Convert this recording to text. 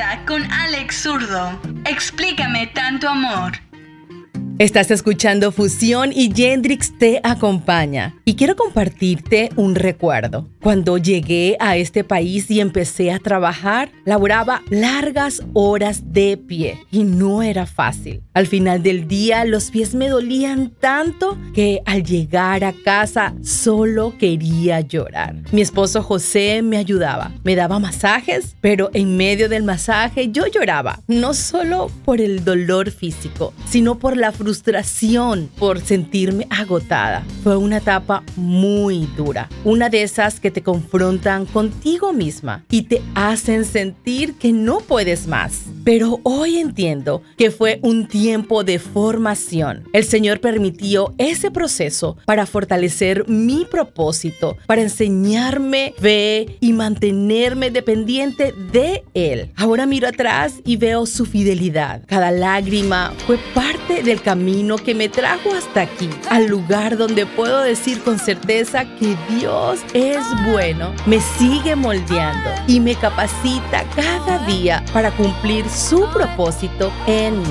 Confianza con Alex Zurdo. Explícame tanto amor. Estás escuchando Fusión y Yendrix te acompaña. Y quiero compartirte un recuerdo. Cuando llegué a este país y empecé a trabajar, laboraba largas horas de pie y no era fácil. Al final del día, los pies me dolían tanto que al llegar a casa solo quería llorar. Mi esposo José me ayudaba, me daba masajes, pero en medio del masaje yo lloraba. No solo por el dolor físico, sino por la frustración, por sentirme agotada. Fue una etapa muy dura, una de esas que te confrontan contigo misma y te hacen sentir que no puedes más. Pero hoy entiendo que fue un tiempo de formación. El Señor permitió ese proceso para fortalecer mi propósito, para enseñarme fe y mantenerme dependiente de Él. Ahora miro atrás y veo su fidelidad. Cada lágrima fue parte del camino que me trajo hasta aquí, al lugar donde puedo decir con certeza que Dios es bueno, me sigue moldeando y me capacita cada día para cumplir su propósito en mí.